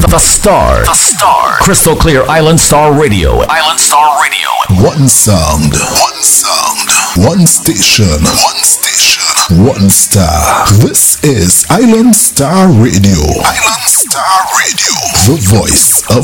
The Star. The Star. Crystal Clear Island Star Radio. Island Star Radio. One sound. One sound. One station. One station. One star. This is Island Star Radio. Island Star Radio. The voice of